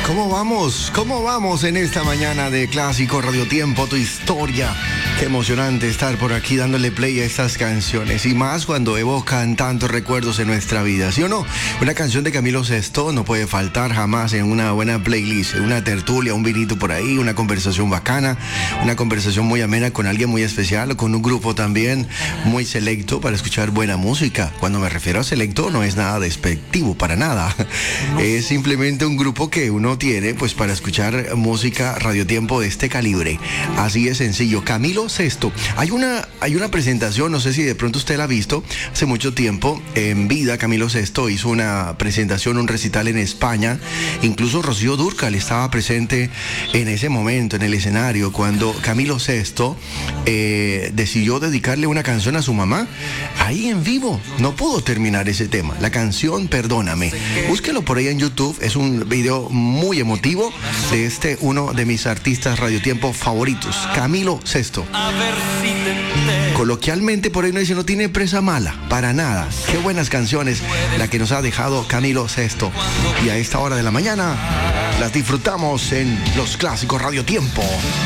¿Cómo vamos? ¿Cómo vamos en esta mañana de Clásico Radio Tiempo, tu historia? Qué emocionante estar por aquí dándole play a estas canciones, y más cuando evocan tantos recuerdos en nuestra vida, ¿sí o no? Una canción de Camilo Sesto no puede faltar jamás en una buena playlist, en una tertulia, un vinito por ahí, una conversación bacana, una conversación muy amena con alguien muy especial o con un grupo también muy selecto para escuchar buena música. Cuando me refiero a selecto no es nada despectivo, para nada. Es simplemente un grupo que uno tiene pues para escuchar música radiotiempo de este calibre. Así de sencillo. Camilo Sesto. Hay una presentación, no sé si de pronto usted la ha visto, hace mucho tiempo, en vida. Camilo Sesto hizo una presentación, un recital en España. Incluso Rocío Dúrcal estaba presente en ese momento, en el escenario, cuando Camilo Sesto decidió dedicarle una canción a su mamá. Ahí en vivo, no pudo terminar ese tema. La canción Perdóname. Búsquelo por ahí en YouTube, es un video muy emotivo de uno de mis artistas radiotiempo favoritos, Camilo Sesto. Coloquialmente por ahí no dice, no tiene presa mala, para nada. Qué buenas canciones la que nos ha dejado Camilo Sesto. Y a esta hora de la mañana las disfrutamos en los Clásicos Radiotiempo.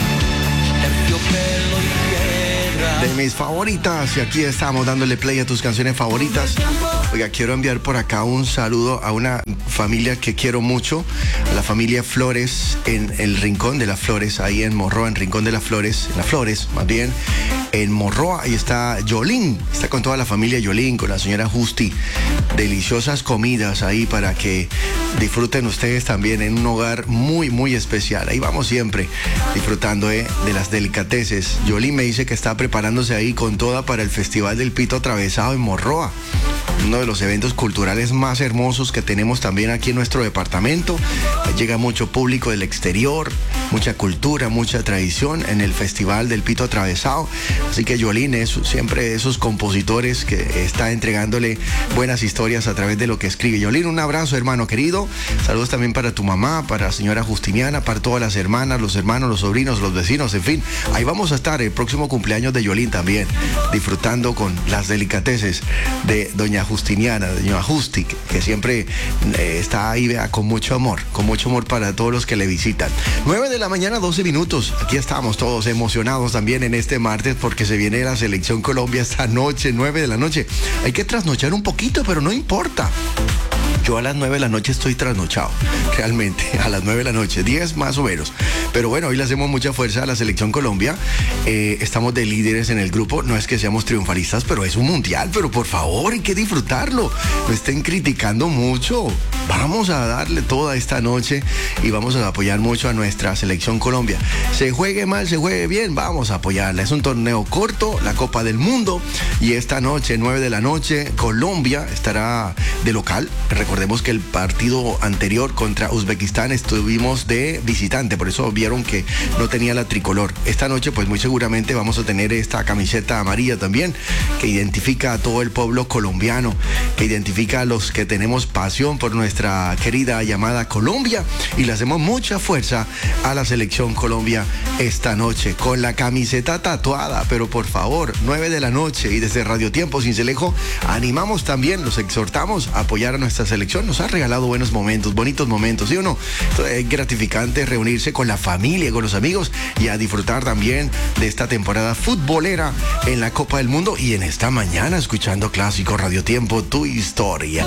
De mis favoritas, y aquí estamos dándole play a tus canciones favoritas. Oiga, quiero enviar por acá un saludo a una familia que quiero mucho, a la familia Flores, en el Rincón de las Flores, ahí en Morroa, en Rincón de las Flores, en las Flores, más bien, en Morroa. Ahí está Yolín, está con toda la familia Yolín, con la señora Justi. Deliciosas comidas ahí para que disfruten ustedes también en un hogar muy, muy especial. Ahí vamos siempre disfrutando de las delicateces. Yolín me dice que está preparándose ahí con toda para el Festival del Pito Atravesado en Morroa, uno de los eventos culturales más hermosos que tenemos también aquí en nuestro departamento. Llega mucho público del exterior, mucha cultura, mucha tradición en el Festival del Pito Atravesado. Así que Yolín es siempre de esos compositores que está entregándole buenas historias a través de lo que escribe. Yolín, un abrazo, hermano querido. Saludos también para tu mamá, para la señora Justiniana, para todas las hermanas, los hermanos, los sobrinos, los vecinos, en fin. Ahí vamos a estar el próximo cumpleaños de Yolín también, disfrutando con las delicateces de doña Justiniana, de doña Justi, que siempre está ahí, vea, con mucho amor para todos los que le visitan. 9 de la mañana, 12 minutos. Aquí estamos todos emocionados también en este martes, porque se viene la Selección Colombia esta noche, 9 de la noche. Hay que trasnochar un poquito, pero no importa. Yo a las 9 de la noche estoy trasnochado, realmente, a las 9 de la noche, 10 más o menos. Pero bueno, hoy le hacemos mucha fuerza a la Selección Colombia. Estamos de líderes en el grupo, no es que seamos triunfalistas, pero es un mundial, pero por favor, hay que disfrutarlo. No estén criticando mucho. Vamos a darle toda esta noche y vamos a apoyar mucho a nuestra Selección Colombia. Se juegue mal, se juegue bien, vamos a apoyarla. Es un torneo corto, la Copa del Mundo, y esta noche, 9 de la noche, Colombia estará de local. Recordemos que el partido anterior contra Uzbekistán estuvimos de visitante, por eso vieron que no tenía la tricolor. Esta noche pues muy seguramente vamos a tener esta camiseta amarilla también, que identifica a todo el pueblo colombiano, que identifica a los que tenemos pasión por nuestra querida llamada Colombia, y le hacemos mucha fuerza a la Selección Colombia esta noche con la camiseta tatuada. Pero por favor, 9 de la noche, y desde Radio Tiempo Cincelejo animamos también, los exhortamos a apoyar a nuestra selección. Nos ha regalado buenos momentos, bonitos momentos, ¿sí o no? Entonces, es gratificante reunirse con la familia, con los amigos, y a disfrutar también de esta temporada futbolera en la Copa del Mundo, y en esta mañana escuchando Clásico Radio Tiempo, tu historia.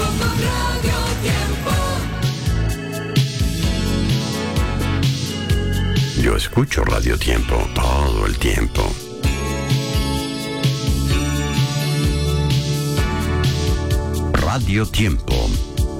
Yo escucho Radio Tiempo todo el tiempo. Radio Tiempo.